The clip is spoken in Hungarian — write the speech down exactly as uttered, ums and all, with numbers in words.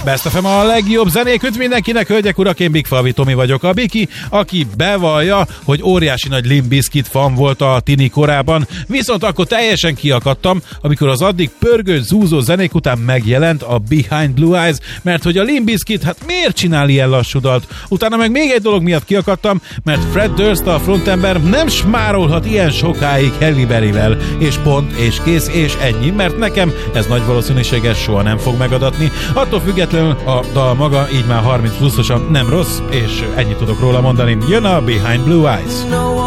Best ef em a legjobb zenék, üdv mindenkinek, hölgyek, urak, én Big Falvi Tomi vagyok, a Biki, aki bevallja, hogy óriási nagy Limp Bizkit fan volt a tini korában, viszont akkor teljesen kiakadtam, amikor az addig pörgő, zúzó zenék után megjelent a Behind Blue Eyes, mert hogy a Limp Bizkit, hát miért csinál ilyen lassú dalt? Utána meg még egy dolog miatt kiakadtam, mert Fred Durst, a frontember nem smárolhat ilyen sokáig Halle Berryvel, és pont, és kész, és ennyi, mert nekem ez nagy valószínűséggel soha nem fog megadatni. Attól függetlenül a dal maga így már harminc pluszosan nem rossz, és ennyit tudok róla mondani. Jön a Behind Blue Eyes.